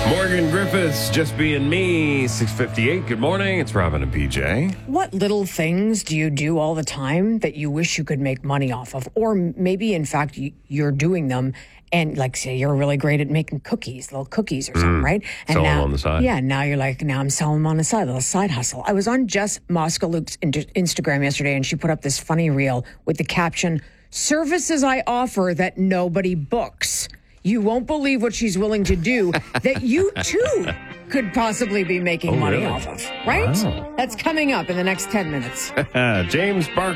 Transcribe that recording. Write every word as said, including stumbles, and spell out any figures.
Morgan Griffiths, just being me, six fifty-eight. Good morning. It's Robin and P J. What little things do you do all the time that you wish you could make money off of? Or maybe, in fact, you're doing them and, like, say, you're really great at making cookies, little cookies or something, Mm, right? And sell 'em now, on the side. Yeah, now you're like, now I'm selling them on the side, a little side hustle. I was on Jess Moskaluke's Instagram yesterday, and she put up this funny reel with the caption, "Services I offer that nobody books. You won't believe what she's willing to do that you, too, could possibly be making Oh, money really? off of." Right? Wow. That's coming up in the next ten minutes. James Barker.